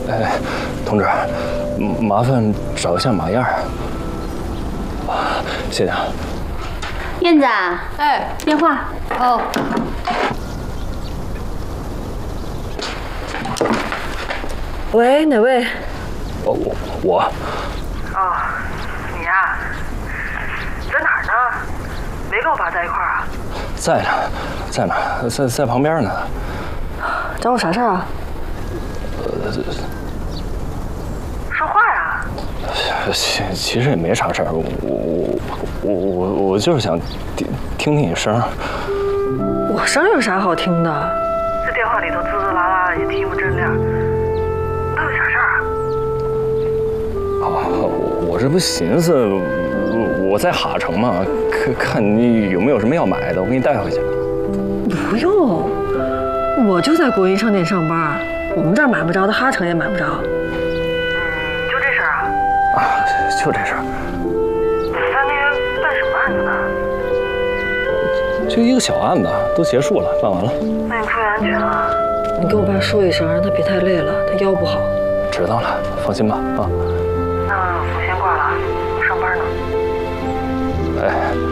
哎，同志，麻烦找一下马燕儿。谢谢啊。 燕子， 哎， 电话。 哦。喂，哪位？ 我。 哦，你呀，在哪儿呢？没跟我爸在一块儿啊？ 在呢，在哪？在旁边呢。 找我啥事儿啊？ 说话呀！ 其实也没啥事儿，我就是想听你声。 我声有啥好听的？ 这电话里头滋滋啦啦也听不真亮，到底啥事儿啊？ 我这不寻思我在哈城嘛，看你有没有什么要买的，我给你带回去。 不用，我就在国营商店上班，我们这儿买不着的，哈城也买不着。 就这事儿啊？ 啊，就这事儿。 3天办什么案子呢？ 就一个小案子，都结束了，办完了。 那你注意安全啊！ 你跟我爸说一声，让他别太累了，他腰不好。 知道了，放心吧啊。 那我先挂了，我上班呢。 哎。